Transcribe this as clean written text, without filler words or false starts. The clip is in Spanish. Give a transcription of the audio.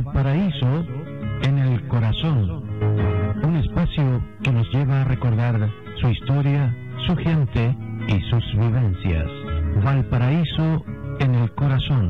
Valparaíso en el corazón. Un espacio que nos lleva a recordar su historia, su gente y sus vivencias. Valparaíso en el corazón.